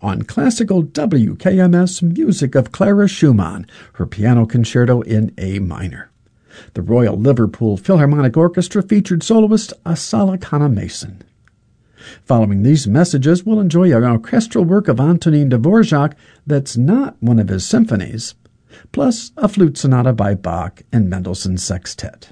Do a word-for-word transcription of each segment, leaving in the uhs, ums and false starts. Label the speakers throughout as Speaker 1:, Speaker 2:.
Speaker 1: on classical W K M S music of Clara Schumann, her piano concerto in A minor. The Royal Liverpool Philharmonic Orchestra featured soloist Asala Khanna Mason. Following these messages, we'll enjoy an orchestral work of Antonin Dvorak that's not one of his symphonies, plus a flute sonata by Bach and Mendelssohn's Sextet.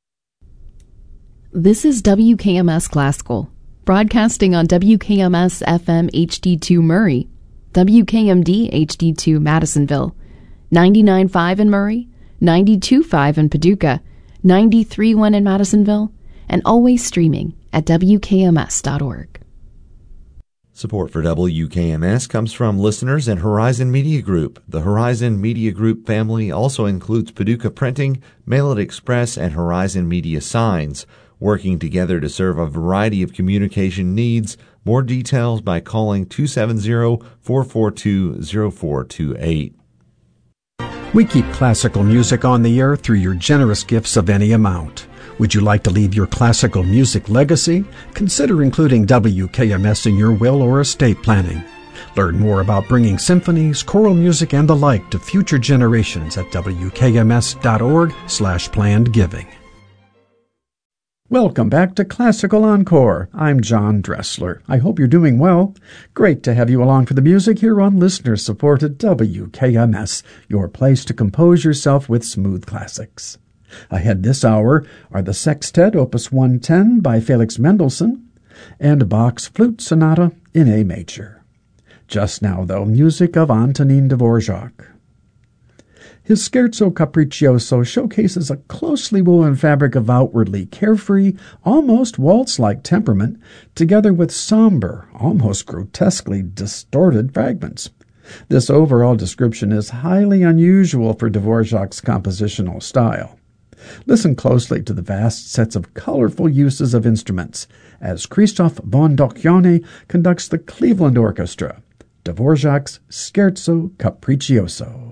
Speaker 2: This is W K M S Classical, broadcasting on W K M S F M H D two Murray, W K M D H D two Madisonville, ninety-nine point five in Murray, ninety-two point five in Paducah, ninety-three point one in Madisonville, and always streaming at W K M S dot org.
Speaker 3: Support for W K M S comes from listeners and Horizon Media Group. The Horizon Media Group family also includes Paducah Printing, Mail It Express, and Horizon Media Signs, working together to serve a variety of communication needs. More details by calling two seven zero, four four two, zero four two eight.
Speaker 1: We keep classical music on the air through your generous gifts of any amount. Would you like to leave your classical music legacy? Consider including W K M S in your will or estate planning. Learn more about bringing symphonies, choral music, and the like to future generations at W K M S dot org slash planned giving. Welcome back to Classical Encore. I'm John Dressler. I hope you're doing well. Great to have you along for the music here on listener-supported W K M S, your place to compose yourself with smooth classics. Ahead this hour are the Sextet, Opus one ten by Felix Mendelssohn, and Bach's Flute Sonata in A major. Just now, though, music of Antonin Dvorak. His Scherzo Capriccioso showcases a closely woven fabric of outwardly carefree, almost waltz-like temperament, together with somber, almost grotesquely distorted fragments. This overall description is highly unusual for Dvorak's compositional style. Listen closely to the vast sets of colorful uses of instruments as Christoph von Dochione conducts the Cleveland Orchestra, Dvorak's Scherzo Capriccioso.